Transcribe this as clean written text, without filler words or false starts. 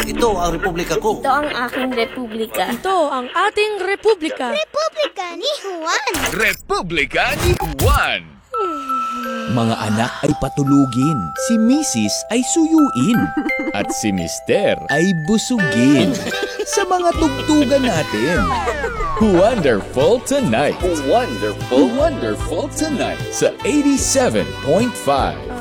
Ito ang republika ko. Ito ang aking republika. Ito ang ating republika. Republika ni Juan. Republika ni Juan. Mga anak ay patulugin, si Mrs. ay suyuin, at si Mister ay busugin. Sa mga tugtugan natin. Wonderful Tonight. Wonderful, wonderful tonight. Sa 87.5.